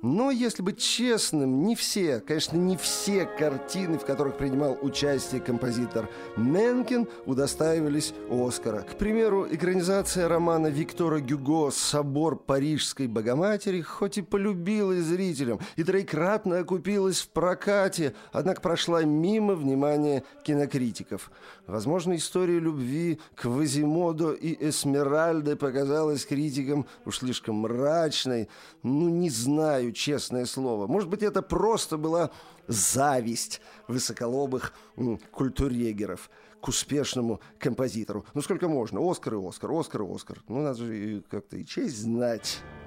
Но, если быть честным, не все, конечно, не все картины, в которых принимал участие композитор Менкин, удостаивались Оскара. К примеру, экранизация романа Виктора Гюго «Собор Парижской Богоматери» хоть и полюбила и зрителям, и троекратно окупилась в прокате, однако прошла мимо внимания кинокритиков. Возможно, история любви Квазимодо и Эсмеральды показалась критикам уж слишком мрачной. Не знаю, честное слово. Может быть, это просто была зависть высоколобых культурьегеров к успешному композитору. Сколько можно? Оскар и Оскар, Оскар и Оскар. Надо же как-то и честь знать.